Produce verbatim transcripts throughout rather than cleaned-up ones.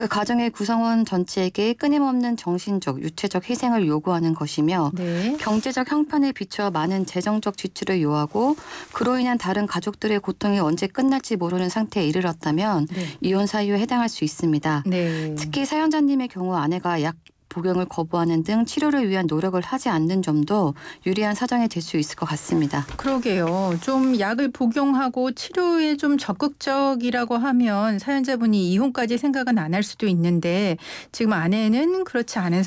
그 가정의 구성원 전체에게 끊임없는 정신적, 유체적 희생을 요구하는 것이며 네. 경제적 형편에 비추어 많은 재정적 지출을 요하고 그로 인한 다른 가족들의 고통이 언제 끝날지 모르는 상태에 이르렀다면 네. 이혼 사유에 해당할 수 있습니다. 네. 특히 사연자님의 경우 아내가 약 복용을 거부하는 등 치료를 위한 노력을 하지 않는 점도 유리한 사정이 될 수 있을 것 같습니다. 그러게요. 좀 약을 복용하고 치료에 좀 적극적이라고 하면 사연자분이 이혼까지 생각은 안 할 수도 있는데 지금 아내는 그렇지 않은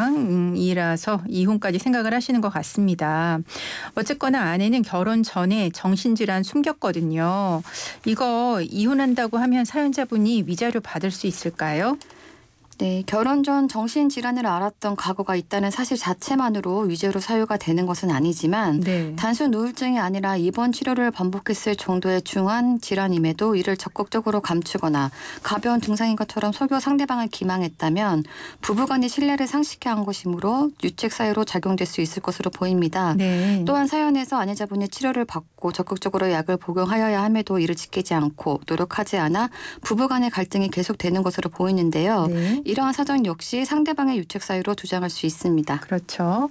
상황이라서 이혼까지 생각을 하시는 것 같습니다. 어쨌거나 아내는 결혼 전에 정신질환 숨겼거든요. 이거 이혼한다고 하면 사연자분이 위자료 받을 수 있을까요? 네, 결혼 전 정신질환을 앓았던 과거가 있다는 사실 자체만으로 위자료 사유가 되는 것은 아니지만 네. 단순 우울증이 아니라 입원 치료를 반복했을 정도의 중한 질환임에도 이를 적극적으로 감추거나 가벼운 증상인 것처럼 속여 상대방을 기망했다면 부부간의 신뢰를 상실케 한 것이므로 유책 사유로 작용될 수 있을 것으로 보입니다. 네. 또한 사연에서 아내자분이 치료를 받고 적극적으로 약을 복용하여야 함에도 이를 지키지 않고 노력하지 않아 부부간의 갈등이 계속되는 것으로 보이는데요. 네. 이러한 사정 역시 상대방의 유책 사유로 주장할 수 있습니다. 그렇죠.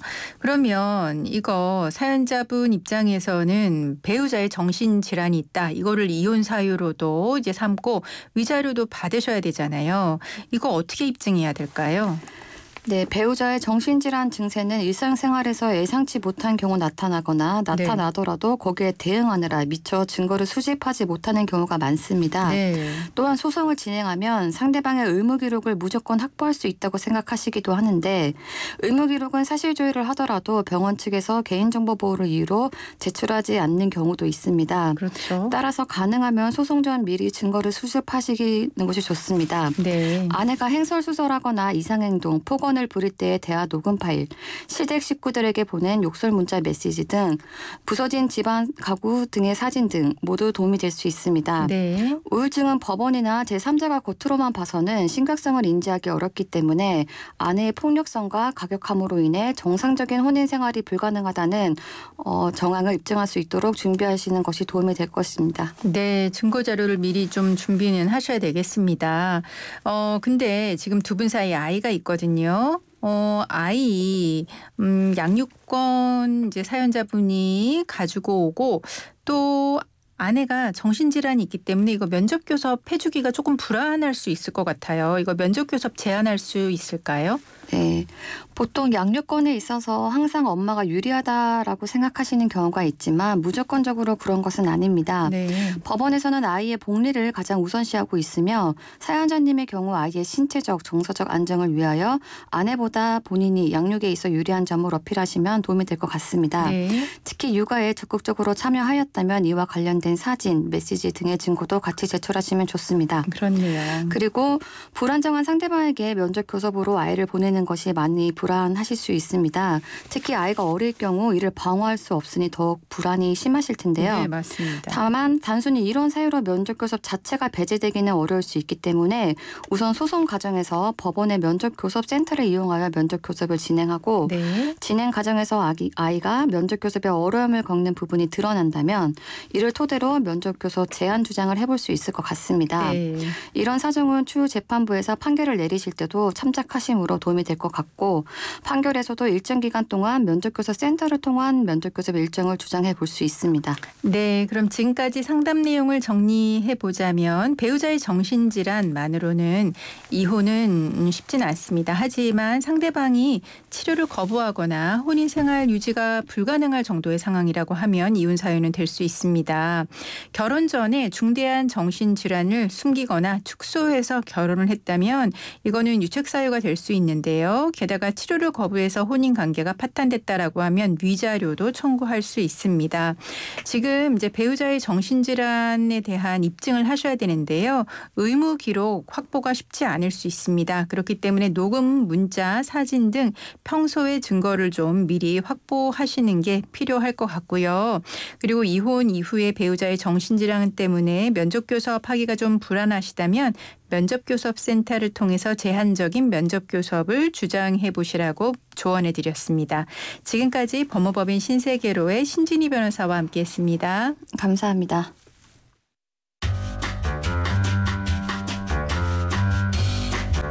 그러면 이거 사연자분 입장에서는 배우자의 정신질환이 있다. 이거를 이혼 사유로도 이제 삼고 위자료도 받으셔야 되잖아요. 이거 어떻게 입증해야 될까요? 네, 배우자의 정신질환 증세는 일상생활에서 예상치 못한 경우 나타나거나 나타나더라도 거기에 대응하느라 미처 증거를 수집하지 못하는 경우가 많습니다. 네. 또한 소송을 진행하면 상대방의 의무기록을 무조건 확보할 수 있다고 생각하시기도 하는데 의무기록은 사실조회를 하더라도 병원 측에서 개인정보 보호를 이유로 제출하지 않는 경우도 있습니다. 그렇죠. 따라서 가능하면 소송 전 미리 증거를 수집하시는 것이 좋습니다. 네. 아내가 행설수설하거나 이상행동, 폭언 을 부릴 때의 대화 녹음 파일, 시댁 식구들에게 보낸 욕설 문자 메시지 등 부서진 집안 가구 등의 사진 등 모두 도움이 될 수 있습니다. 네. 우울증은 법원이나 제삼자가 겉으로만 봐서는 심각성을 인지하기 어렵기 때문에 아내의 폭력성과 가격함으로 인해 정상적인 혼인 생활이 불가능하다는 어, 정황을 입증할 수 있도록 준비하시는 것이 도움이 될 것입니다. 네, 증거 자료를 미리 좀 준비는 하셔야 되겠습니다. 어, 근데 지금 두 분 사이에 아이가 있거든요. 어, 아이, 음, 양육권 이제 사연자분이 가지고 오고 또 아내가 정신질환이 있기 때문에 이거 면접교섭 해주기가 조금 불안할 수 있을 것 같아요. 이거 면접교섭 제한할 수 있을까요? 네, 보통 양육권에 있어서 항상 엄마가 유리하다라고 생각하시는 경우가 있지만 무조건적으로 그런 것은 아닙니다. 네. 법원에서는 아이의 복리를 가장 우선시하고 있으며 사연자님의 경우 아이의 신체적, 정서적 안정을 위하여 아내보다 본인이 양육에 있어 유리한 점을 어필하시면 도움이 될 것 같습니다. 네. 특히 육아에 적극적으로 참여하였다면 이와 관련된 사진, 메시지 등의 증거도 같이 제출하시면 좋습니다. 그렇네요. 그리고 불안정한 상대방에게 면접 교섭으로 아이를 보내는 것이 많이 불안하실 수 있습니다. 특히 아이가 어릴 경우 이를 방어할 수 없으니 더욱 불안이 심하실 텐데요. 네, 맞습니다. 다만 단순히 이런 사유로 면접 교섭 자체가 배제되기는 어려울 수 있기 때문에 우선 소송 과정에서 법원의 면접 교섭 센터를 이용하여 면접 교섭을 진행하고 네. 진행 과정에서 아기, 아이가 면접 교섭에 어려움을 겪는 부분이 드러난다면 이를 토대로 면접 교섭 제한 주장을 해볼 수 있을 것 같습니다. 네. 이런 사정은 추후 재판부에서 판결을 내리실 때도 참작하심으로 도움이 될 것 같고 판결에서도 일정 기간 동안 면접교섭 센터를 통한 면접교섭 일정을 주장해 볼 수 있습니다. 네, 그럼 지금까지 상담 내용을 정리해 보자면 배우자의 정신질환만으로는 이혼은 쉽지는 않습니다. 하지만 상대방이 치료를 거부하거나 혼인생활 유지가 불가능할 정도의 상황이라고 하면 이혼 사유는 될 수 있습니다. 결혼 전에 중대한 정신질환을 숨기거나 축소해서 결혼을 했다면 이거는 유책 사유가 될 수 있는데요. 게다가 치료를 거부해서 혼인관계가 파탄됐다라고 하면 위자료도 청구할 수 있습니다. 지금 이제 배우자의 정신질환에 대한 입증을 하셔야 되는데요. 의무 기록 확보가 쉽지 않을 수 있습니다. 그렇기 때문에 녹음, 문자, 사진 등 평소의 증거를 좀 미리 확보하시는 게 필요할 것 같고요. 그리고 이혼 이후에 배우자의 정신질환 때문에 면접교섭하기가 좀 불안하시다면 면접교섭센터를 통해서 제한적인 면접교섭을 주장해 보시라고 조언해 드렸습니다. 지금까지 법무법인 신세계로의 신진희 변호사와 함께했습니다. 감사합니다.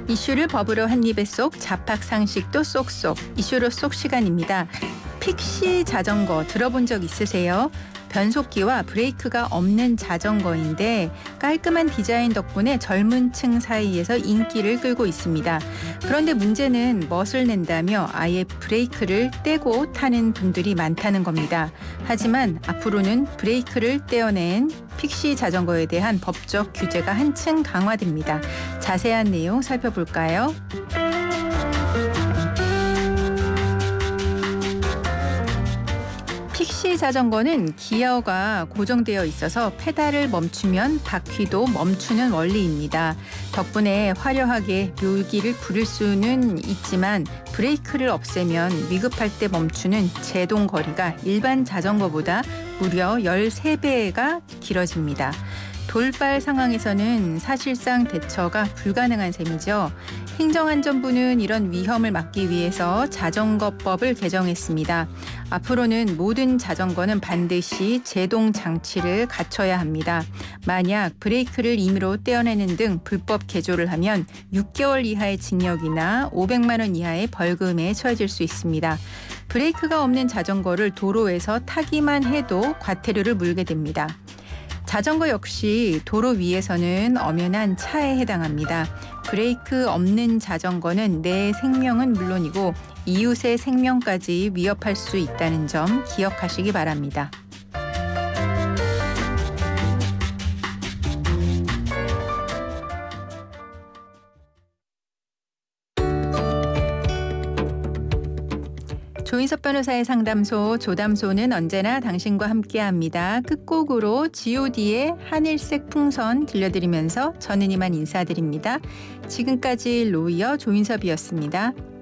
이슈를 법으로 한 입에 쏙, 잡학 상식도 쏙쏙, 이슈로 쏙 시간입니다. 픽시 자전거 들어본 적 있으세요? 변속기와 브레이크가 없는 자전거인데 깔끔한 디자인 덕분에 젊은 층 사이에서 인기를 끌고 있습니다. 그런데 문제는 멋을 낸다며 아예 브레이크를 떼고 타는 분들이 많다는 겁니다. 하지만 앞으로는 브레이크를 떼어낸 픽시 자전거에 대한 법적 규제가 한층 강화됩니다. 자세한 내용 살펴볼까요? 픽시 자전거는 기어가 고정되어 있어서 페달을 멈추면 바퀴도 멈추는 원리입니다. 덕분에 화려하게 묘기를 부릴 수는 있지만 브레이크를 없애면 위급할 때 멈추는 제동 거리가 일반 자전거보다 무려 열세 배가 길어집니다. 돌발 상황에서는 사실상 대처가 불가능한 셈이죠. 행정안전부는 이런 위험을 막기 위해서 자전거법을 개정했습니다. 앞으로는 모든 자전거는 반드시 제동 장치를 갖춰야 합니다. 만약 브레이크를 임의로 떼어내는 등 불법 개조를 하면 육 개월 이하의 징역이나 오백만 원 이하의 벌금에 처해질 수 있습니다. 브레이크가 없는 자전거를 도로에서 타기만 해도 과태료를 물게 됩니다. 자전거 역시 도로 위에서는 엄연한 차에 해당합니다. 브레이크 없는 자전거는 내 생명은 물론이고 이웃의 생명까지 위협할 수 있다는 점 기억하시기 바랍니다. 조인섭 변호사의 상담소 조담소는 언제나 당신과 함께합니다. 끝곡으로 지 오 디의 하늘색 풍선 들려드리면서 저는 이만 인사드립니다. 지금까지 로이어 조인섭이었습니다.